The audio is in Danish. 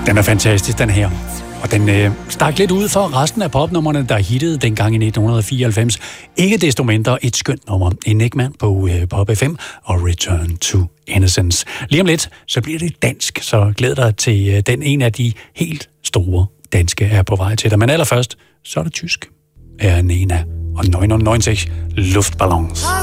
Den er fantastisk, den her. Og den stak lidt ud for resten af popnummerne, der hittede dengang i 1994. Ikke desto mindre et skønt nummer. Enigma på Pop FM og Return to Innocence. Lige om lidt, så bliver det dansk, så glæd dig til den en af de helt store danske er på vej til dig. Men allerførst, så er det tysk. Er Nena og 99 Luftballons.